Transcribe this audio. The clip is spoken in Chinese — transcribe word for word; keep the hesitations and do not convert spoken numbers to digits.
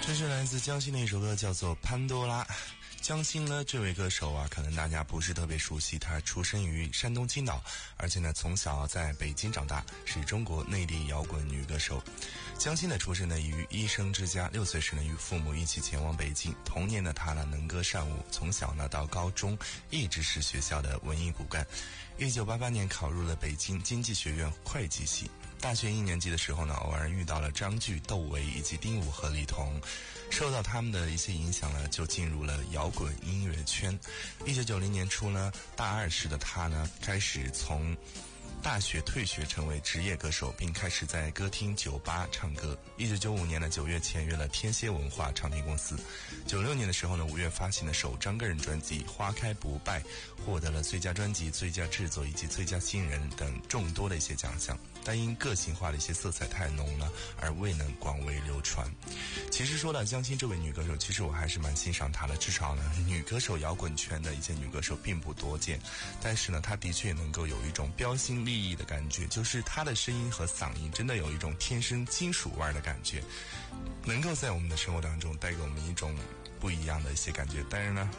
这是来自江心的一首歌，叫做《潘多拉》。江心呢，这位歌手啊，可能大家不是特别熟悉。他出生于山东青岛，而且呢，从小在北京长大，是中国内地摇滚女歌手。江心的出生呢，于医生之家，六岁时呢，与父母一起前往北京。童年的他呢，能歌善舞，从小呢到高中一直是学校的文艺骨干。一九八八年考入了北京经济学院会计系。大学一年级的时候呢，偶然遇到了张炬、窦唯以及丁武和李彤，受到他们的一些影响呢，就进入了摇滚音乐圈。一九九零年初呢，大二时的他呢，开始从大学退学成为职业歌手，并开始在歌厅、酒吧唱歌。一九九五年的九月签约了天蝎文化唱片公司。九六年的时候呢，五月发行的首张个人专辑《花开不败》，获得了最佳专辑、最佳制作以及最佳新人等众多的一些奖项。但因个性化的一些色彩太浓了，而未能广为流传。其实说到江心这位女歌手，其实我还是蛮欣赏她的，至少呢，女歌手摇滚圈的一些女歌手并不多见，但是呢，她的确能够有一种标新立异的感觉，就是她的声音和嗓音真的有一种天生金属味的感觉，能够在我们的生活当中带给我们一种不一样的一些感觉。当然呢，